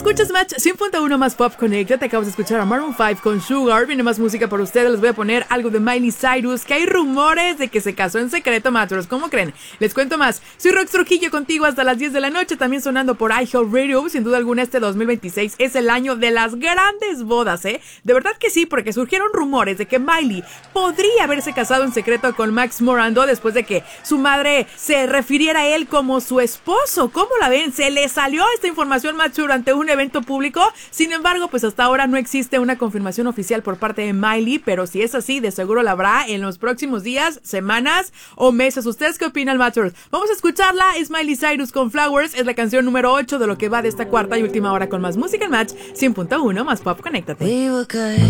Escuchas Match 100.1 más Pop Connect. Te acabas de escuchar a Maroon 5 con Sugar. Viene más música para ustedes. Les voy a poner algo de Miley Cyrus, que hay rumores de que se casó en secreto, Matros. ¿Cómo creen? Les cuento más. Soy Rox Trujillo contigo hasta las 10 de la noche. También sonando por iHeartRadio. Sin duda alguna, este 2026 es el año de las grandes bodas, ¿eh? De verdad que sí, porque surgieron rumores de que Miley podría haberse casado en secreto con Max Morando después de que su madre se refiriera a él como su esposo. ¿Cómo la ven? Se le salió esta información, Match, durante un evento público. Sin embargo, pues hasta ahora no existe una confirmación oficial por parte de Miley, pero si es así, de seguro la habrá en los próximos días, semanas o meses. ¿Ustedes qué opinan, Matchers? Vamos a escucharla. Es Miley Cyrus con Flowers. Es la canción número 8 de lo que va de esta cuarta y última hora con más música en Match 100.1 más Pop. Conéctate.